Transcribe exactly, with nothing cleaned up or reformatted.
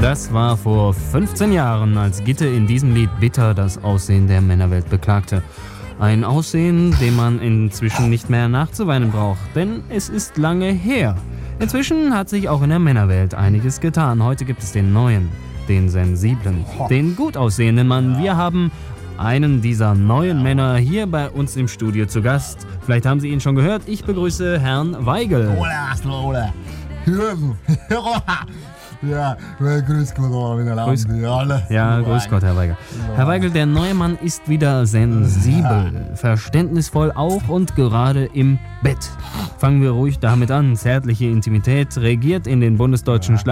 Das war vor fünfzehn Jahren, als Gitte in diesem Lied bitter das Aussehen der Männerwelt beklagte. Ein Aussehen, dem man inzwischen nicht mehr nachzuweinen braucht, denn es ist lange her. Inzwischen hat sich auch in der Männerwelt einiges getan. Heute gibt es den neuen, den sensiblen, den gut aussehenden Mann. Wir haben einen dieser neuen Männer hier bei uns im Studio zu Gast. Vielleicht haben Sie ihn schon gehört. Ich begrüße Herrn Weigel. Ja, grüß Gott, wieder grüß, ja, grüß Gott, Herr Weigel. Herr Weigel, der neue Mann ist wieder sensibel, verständnisvoll auch und gerade im Bett. Fangen wir ruhig damit an. Zärtliche Intimität regiert in den bundesdeutschen Schlager.